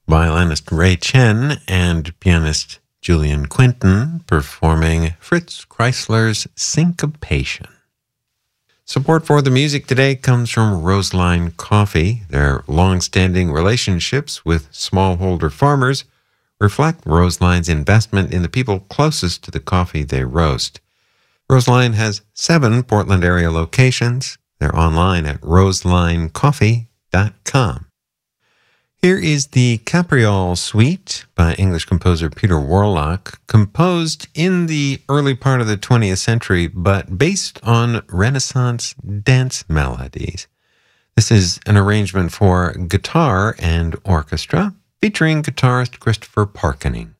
violinist Ray Chen and pianist Julian Quinton performing Fritz Kreisler's Syncopation. Support for the music today comes from Roseline Coffee. Their long-standing relationships with smallholder farmers reflect Roseline's investment in the people closest to the coffee they roast. Roseline has 7 Portland area locations. They're online at roselinecoffee.com. Here is the Capriole Suite by English composer Peter Warlock, composed in the early part of the 20th century, but based on Renaissance dance melodies. This is an arrangement for guitar and orchestra, featuring guitarist Christopher Parkening.